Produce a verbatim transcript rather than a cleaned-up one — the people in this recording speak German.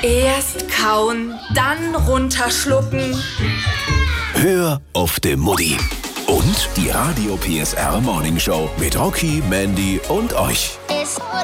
Erst kauen, dann runterschlucken. Hör auf de Mutti. Und die Radio P S R Morning Show mit Rocky, Mandy und euch.